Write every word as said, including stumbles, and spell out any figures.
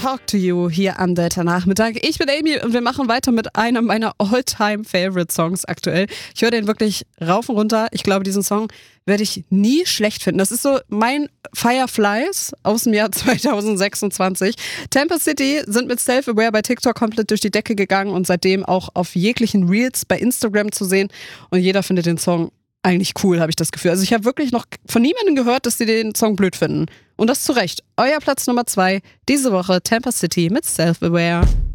Talk to You hier am Delta-Nachmittag. Ich bin Amy und wir machen weiter mit einem meiner All-Time-Favorite-Songs aktuell. Ich höre den wirklich rauf und runter. Ich glaube, diesen Song werde ich nie schlecht finden. Das ist so mein Fireflies aus dem Jahr zwanzig sechsundzwanzig. Tampa City sind mit Self-Aware bei TikTok komplett durch die Decke gegangen und seitdem auch auf jeglichen Reels bei Instagram zu sehen. Und jeder findet den Song eigentlich cool, habe ich das Gefühl. Also ich habe wirklich noch von niemandem gehört, dass sie den Song blöd finden. Und das zu Recht. Euer Platz Nummer zwei diese Woche, Tampa City mit Self-Aware.